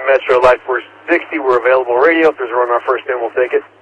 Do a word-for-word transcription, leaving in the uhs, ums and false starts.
Metro Light four sixty. We're available radio. If there's a run on our first in, we'll take it.